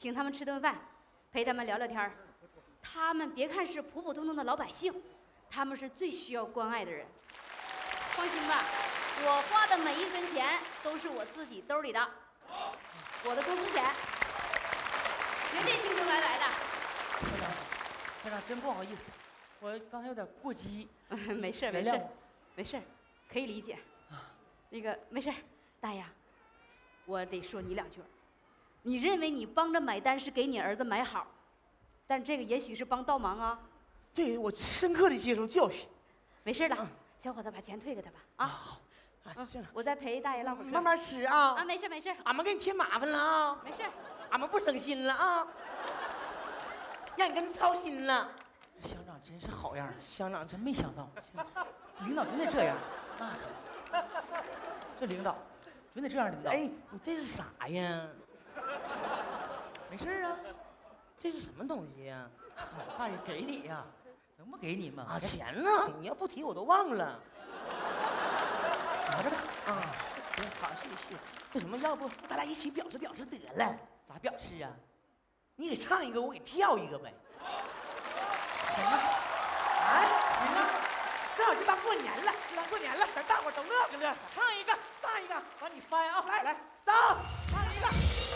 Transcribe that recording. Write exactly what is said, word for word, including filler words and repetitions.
请他们吃顿饭，陪他们聊聊天儿。他们别看是普普通通的老百姓，他们是最需要关爱的人。放心吧，我花的每一分钱都是我自己兜里的，我的工资钱，绝对清清白白的。 校长，校长真不好意思，我刚才有点过激。 没事没事没事，可以理解。那个没事，大爷，我得说你两句。你认为你帮着买单是给你儿子买好，但这个也许是帮倒忙啊。 对，我深刻的接受教训。 没事的，小伙子把钱退给他吧。啊， 好，啊，行了， 我再陪大爷唠会儿嗑。 慢慢吃啊。 啊，没事没事， 俺们给你添麻烦了啊。 没事， 俺们不省心了啊，让你跟着操心了。 乡长真是好样儿， 乡长真没想到，领导真得这样，那可，这领导真得这样领导。 哎，你这是啥呀？没事啊，这是什么东西呀？ 大爷给你呀，能不给你吗？ 啊，钱呢？你要不提我都忘了。 拿着吧。 啊，行，好，谢谢谢谢。那什么，要不咱俩一起表示表示得了？ 咋表示啊？ 你给唱一个，我给跳一个呗。 行啊， 哎，行啊，正好就当过年了，就当过年了，咱大伙儿都乐呵乐呵。唱一个，唱一个，完你翻啊，来来。